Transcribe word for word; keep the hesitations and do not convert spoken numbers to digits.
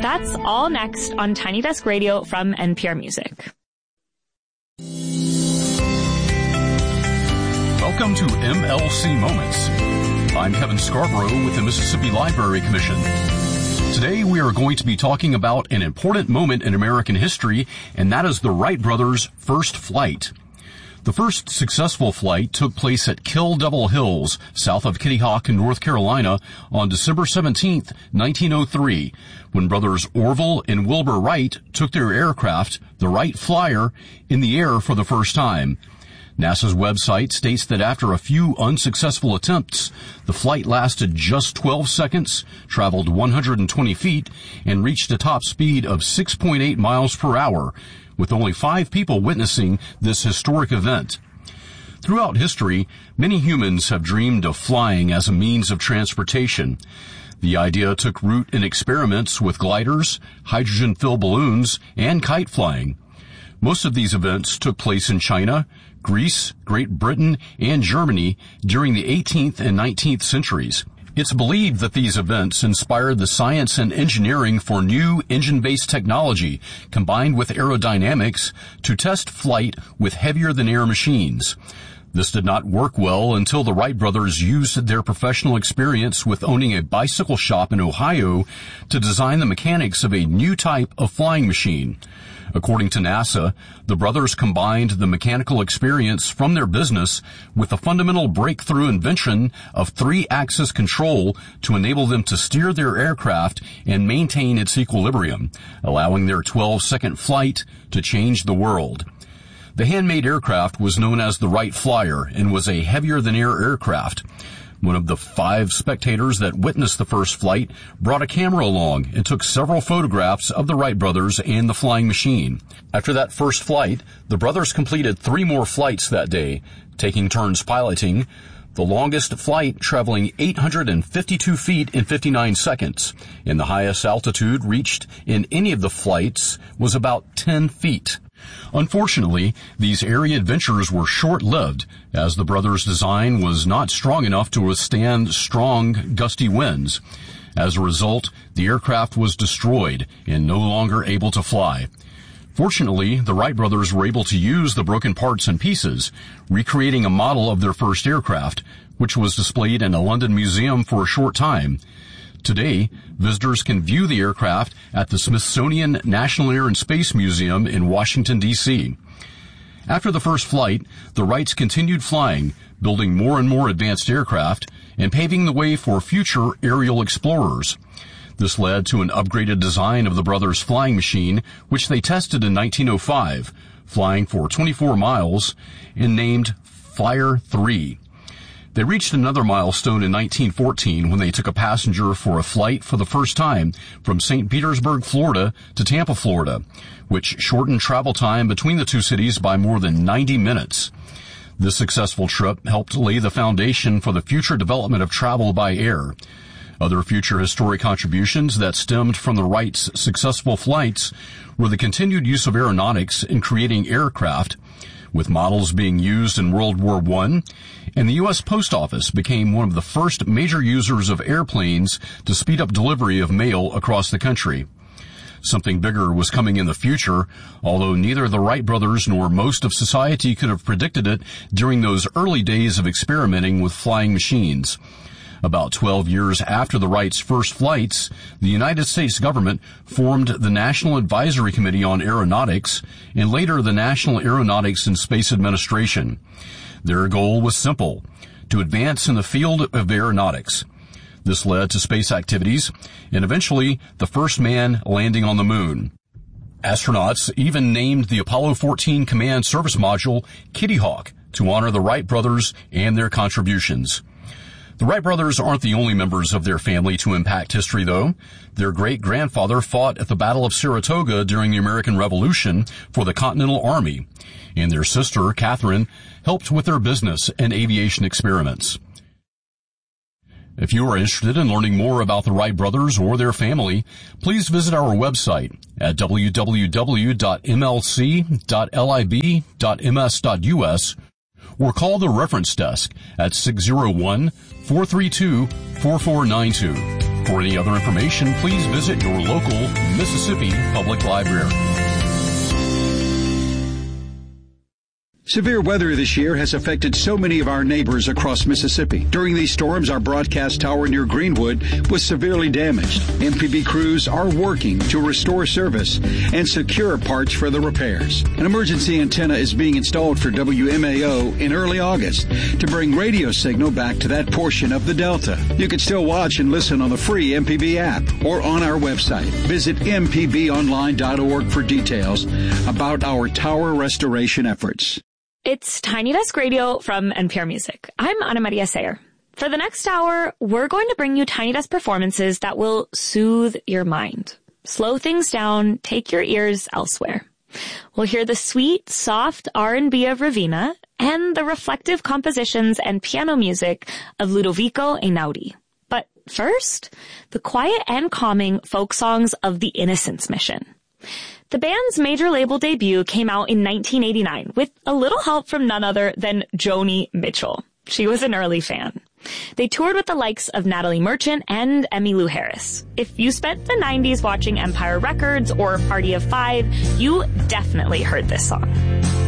That's all next on Tiny Desk Radio from N P R Music. Welcome to M L C Moments. I'm Kevin Scarborough with the Mississippi Library Commission. Today we are going to be talking about an important moment in American history, and that is the Wright brothers' first flight. The first successful flight took place at Kill Devil Hills, south of Kitty Hawk in North Carolina, on December seventeenth, nineteen oh three, when brothers Orville and Wilbur Wright took their aircraft, the Wright Flyer, in the air for the first time. NASA's website states that after a few unsuccessful attempts, the flight lasted just twelve seconds, traveled one hundred twenty feet, and reached a top speed of six point eight miles per hour, with only five people witnessing this historic event. Throughout history, many humans have dreamed of flying as a means of transportation. The idea took root in experiments with gliders, hydrogen-filled balloons, and kite flying. Most of these events took place in China, Greece, Great Britain, and Germany during the eighteenth and nineteenth centuries. It's believed that these events inspired the science and engineering for new engine-based technology combined with aerodynamics to test flight with heavier-than-air machines. This did not work well until the Wright brothers used their professional experience with owning a bicycle shop in Ohio to design the mechanics of a new type of flying machine. According to NASA, the brothers combined the mechanical experience from their business with the fundamental breakthrough invention of three-axis control to enable them to steer their aircraft and maintain its equilibrium, allowing their twelve-second flight to change the world. The handmade aircraft was known as the Wright Flyer and was a heavier-than-air aircraft. One of the five spectators that witnessed the first flight brought a camera along and took several photographs of the Wright brothers and the flying machine. After that first flight, the brothers completed three more flights that day, taking turns piloting, the longest flight traveling eight hundred fifty-two feet in fifty-nine seconds, and the highest altitude reached in any of the flights was about ten feet. Unfortunately, these airy adventures were short-lived, as the brothers' design was not strong enough to withstand strong, gusty winds. As a result, the aircraft was destroyed and no longer able to fly. Fortunately, the Wright brothers were able to use the broken parts and pieces, recreating a model of their first aircraft, which was displayed in a London museum for a short time. Today, visitors can view the aircraft at the Smithsonian National Air and Space Museum in Washington, D C After the first flight, the Wrights continued flying, building more and more advanced aircraft, and paving the way for future aerial explorers. This led to an upgraded design of the brothers' flying machine, which they tested in nineteen oh five, flying for twenty-four miles, and named Flyer three. They reached another milestone in nineteen fourteen when they took a passenger for a flight for the first time from Saint Petersburg, Florida to Tampa, Florida, which shortened travel time between the two cities by more than ninety minutes. This successful trip helped lay the foundation for the future development of travel by air. Other future historic contributions that stemmed from the Wrights' successful flights were the continued use of aeronautics in creating aircraft, with models being used in World War One, and the U S Post Office became one of the first major users of airplanes to speed up delivery of mail across the country. Something bigger was coming in the future, although neither the Wright brothers nor most of society could have predicted it during those early days of experimenting with flying machines. About twelve years after the Wrights' first flights, the United States government formed the National Advisory Committee on Aeronautics and later the National Aeronautics and Space Administration. Their goal was simple: to advance in the field of aeronautics. This led to space activities and eventually the first man landing on the moon. Astronauts even named the Apollo fourteen Command Service Module Kitty Hawk to honor the Wright brothers and their contributions. The Wright brothers aren't the only members of their family to impact history, though. Their great-grandfather fought at the Battle of Saratoga during the American Revolution for the Continental Army, and their sister, Catherine, helped with their business and aviation experiments. If you are interested in learning more about the Wright brothers or their family, please visit our website at w w w dot m l c dot lib dot m s dot u s or call the reference desk at six zero one, four three two, four four nine two. For any other information, please visit your local Mississippi Public Library. Severe weather this year has affected so many of our neighbors across Mississippi. During these storms, our broadcast tower near Greenwood was severely damaged. M P B crews are working to restore service and secure parts for the repairs. An emergency antenna is being installed for W M A O in early August to bring radio signal back to that portion of the Delta. You can still watch and listen on the free M P B app or on our website. Visit m p b online dot org for details about our tower restoration efforts. It's Tiny Desk Radio from N P R Music. I'm Ana Maria Sayer. For the next hour, we're going to bring you Tiny Desk performances that will soothe your mind, slow things down, take your ears elsewhere. We'll hear the sweet, soft R and B of Raveena and the reflective compositions and piano music of Ludovico Einaudi. But first, the quiet and calming folk songs of the Innocence Mission. The band's major label debut came out in nineteen eighty-nine with a little help from none other than Joni Mitchell. She was an early fan. They toured with the likes of Natalie Merchant and Emmylou Harris. If you spent the nineties watching Empire Records or Party of Five, you definitely heard this song.